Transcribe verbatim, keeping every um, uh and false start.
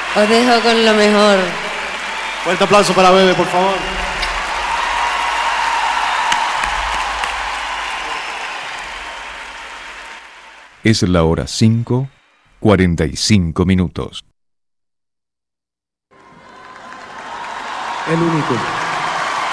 Os dejo con lo mejor. Fuerte aplauso para Bebe, por favor. Es la hora cinco, cuarenta y cinco minutos. El único.